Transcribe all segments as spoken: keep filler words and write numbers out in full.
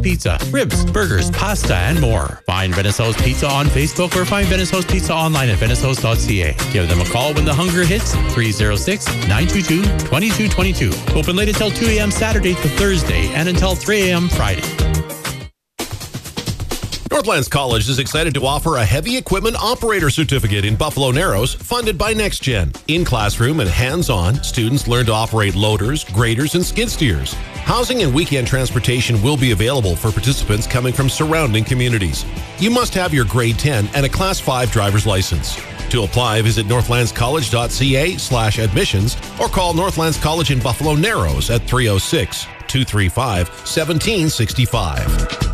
Pizza. Ribs, burgers, pasta, and more. Find Venice House Pizza on Facebook or find Venice House Pizza online at venice house dot c a. Give them a call when the hunger hits, three oh six, nine two two, two two two two. Open late until two a.m. Saturday to Thursday and until three a.m. Friday. Northlands College is excited to offer a heavy equipment operator certificate in Buffalo Narrows funded by NextGen. In classroom and hands-on, students learn to operate loaders, graders, and skid steers. Housing and weekend transportation will be available for participants coming from surrounding communities. You must have your grade ten and a class five driver's license. To apply, visit northlands college dot c a slash admissions or call Northlands College in Buffalo Narrows at three oh six, two three five, one seven six five.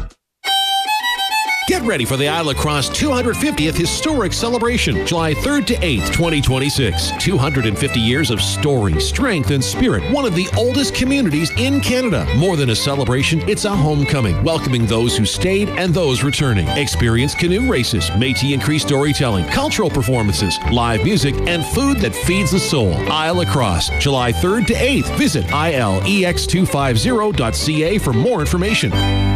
Get ready for the Isle La Crosse two hundred fiftieth Historic Celebration, July third to eighth, twenty twenty-six. two hundred fifty years of story, strength, and spirit. One of the oldest communities in Canada. More than a celebration, it's a homecoming, welcoming those who stayed and those returning. Experience canoe races, Métis and Cree storytelling, cultural performances, live music, and food that feeds the soul. Isle La Crosse, July third to eighth. Visit I L E X two fifty dot c a for more information.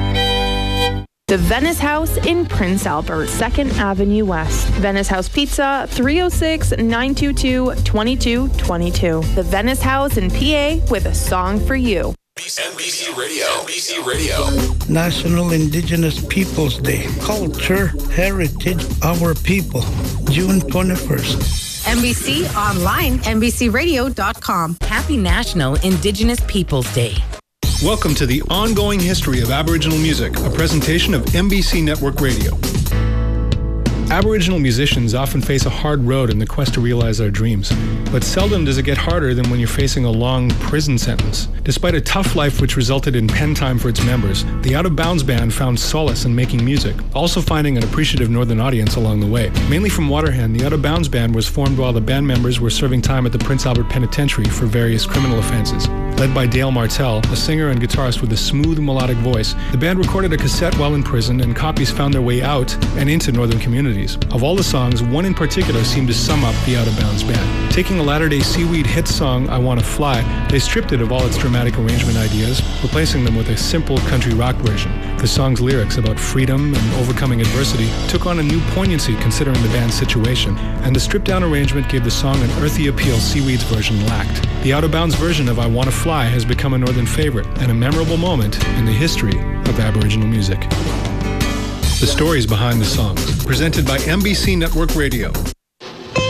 The Venice House in Prince Albert, second Avenue West. Venice House Pizza, three oh six, nine two two, two two two two. The Venice House in P A with a song for you. N B C Radio. N B C Radio. National Indigenous Peoples Day. Culture, heritage, our people. June twenty-first. N B C online, N B C radio dot com. Happy National Indigenous Peoples Day. Welcome to the Ongoing History of Aboriginal Music, a presentation of N B C Network Radio. Aboriginal musicians often face a hard road in the quest to realize their dreams, but seldom does it get harder than when you're facing a long prison sentence. Despite a tough life which resulted in pen time for its members, the Out of Bounds Band found solace in making music, also finding an appreciative northern audience along the way. Mainly from Waterhen, the Out of Bounds Band was formed while the band members were serving time at the Prince Albert Penitentiary for various criminal offenses. Led by Dale Martell, a singer and guitarist with a smooth melodic voice, the band recorded a cassette while in prison, and copies found their way out and into northern communities. Of all the songs, one in particular seemed to sum up the Out of Bounds Band. Taking a latter-day Seaweed hit song, I Wanna Fly, they stripped it of all its dramatic arrangement ideas, replacing them with a simple country rock version. The song's lyrics about freedom and overcoming adversity took on a new poignancy considering the band's situation, and the stripped-down arrangement gave the song an earthy appeal Seaweed's version lacked. The Out of Bounds version of I Wanna Fly has become a northern favorite and a memorable moment in the history of Aboriginal music. The stories behind the songs, presented by N B C Network Radio.